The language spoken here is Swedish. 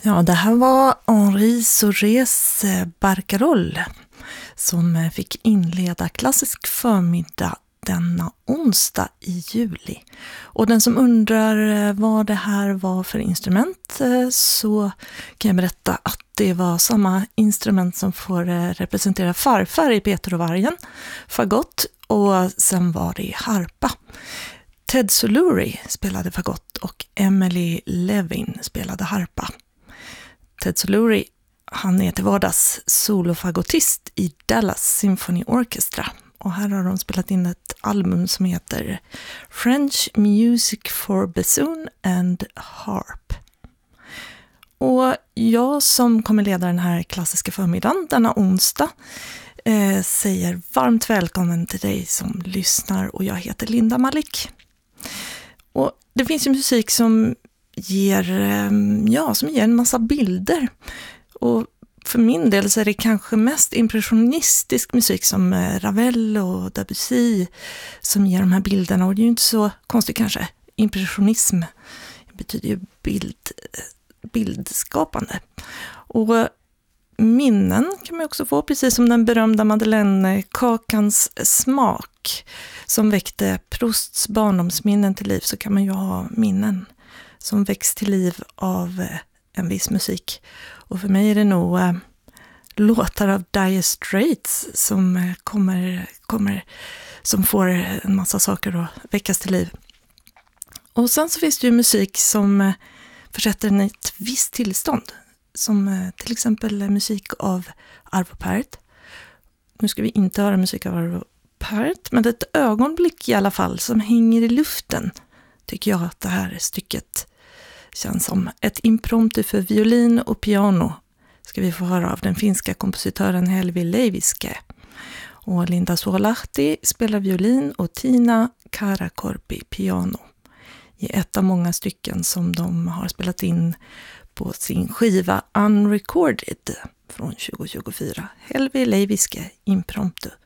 Ja, det här var Henri Saurés Barcarolle som fick inleda klassisk förmiddag denna onsdag i juli. Och den som undrar vad det här var för instrument, så kan jag berätta att det var samma instrument som får representera farfar i Peter och vargen, fagott, och sen var det harpa. Ted Soulury spelade fagott och Emily Levin spelade harpa. Ted Soulury, han är till vardags solofagotist i Dallas Symphony Orchestra. Och här har de spelat in ett album som heter French Music for Bassoon and Harp. Och jag som kommer leda den här klassiska förmiddagen denna onsdag säger varmt välkommen till dig som lyssnar, och jag heter Linda Malik. Och det finns ju musik som ger en massa bilder, och för min del så är det kanske mest impressionistisk musik som Ravel och Debussy som ger de här bilderna, och det är ju inte så konstigt kanske. Impressionism betyder ju bildskapande, och minnen kan man också få, precis som den berömda Madeleine-kakans smak som väckte Prousts barndomsminnen till liv. Så kan man ju ha minnen som väcks till liv av en viss musik. Och för mig är det nog låtar av Dire Straits som som får en massa saker att väckas till liv. Och sen så finns det ju musik som försätter en i ett visst tillstånd, som till exempel musik av Arvo Pärt. Nu ska vi inte höra musik av Arvo Pärt, men ett ögonblick i alla fall som hänger i luften, tycker jag att det här stycket känns som. Ett impromptu för violin och piano ska vi få höra av den finska kompositören Helvi Leiviske. Och Linda Suolahti spelar violin och Tina Karakorpi piano i ett av många stycken som de har spelat in på sin skiva Unrecorded från 2024. Helvi Leiviske impromptu